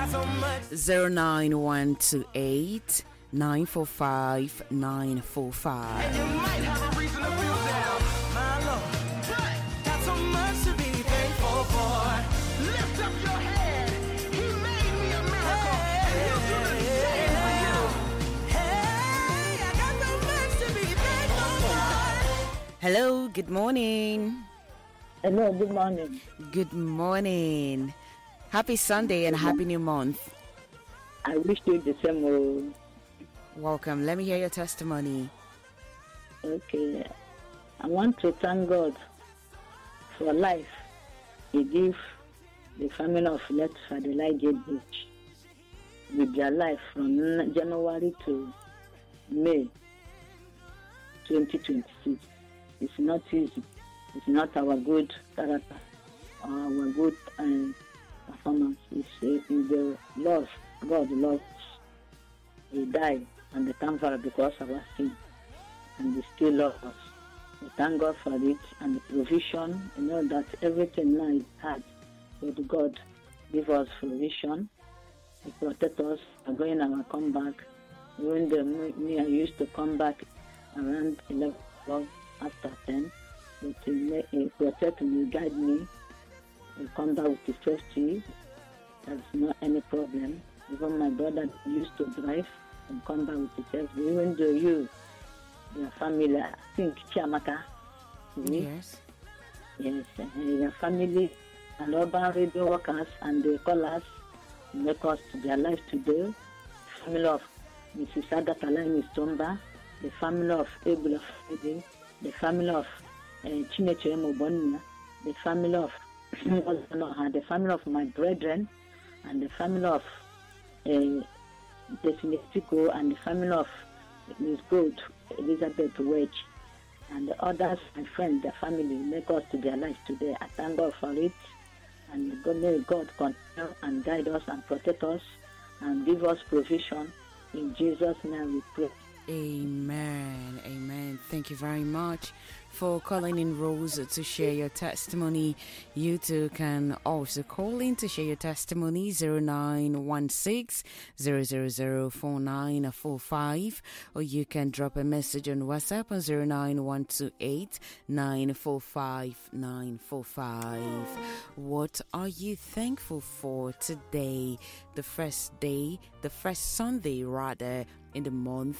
09128 945 945. And you might have a reason to feel down, my Lord. But got so much to be thankful for. Lift up your head. He made me a miracle, and He'll do the same for you. Hey, I got so much to be thankful for. Hello, good morning. Hello, good morning. Good morning. Happy Sunday and happy new month. I wish you the same. Welcome. Let me hear your testimony. Okay. I want to thank God for life He gave the family of Let Fadela Beach with their life from January to May 2026. It's not easy. It's not our good character or our good performance. It's the love. God loves us. He died on the Calvary because of our sin, and He still loves us. We thank God for it and the provision. You know that everything now is hard, but God give us provision. He protect us going our comeback. Even though me, I used to come back around 11 after 10, but He protect me, guide me. He come back with the safety. There's not any problem. Even my brother used to drive and come back with the safety. Even though your family, I think Chiamaka. Yes. Yes, your family and urban radio workers and the callers make us to their life today. The family of Mrs. Agatha Miss Tomba, the family of Abel of Fede, the family of Chineche Mobonia, the family of the family of my brethren, and the family of Definitico, and the family of Miss Gold, Elizabeth Wedge, and the others, my friends, the family make us to their life today. I thank God for it, and may God continue and guide us and protect us and give us provision. In Jesus' name we pray. Amen. Amen. Thank you very much for calling in, Rose, to share your testimony. You too can also call in to share your testimony, 0916 0004945, or you can drop a message on WhatsApp on 09128 945 945. What are you thankful for today? The first Sunday rather in the month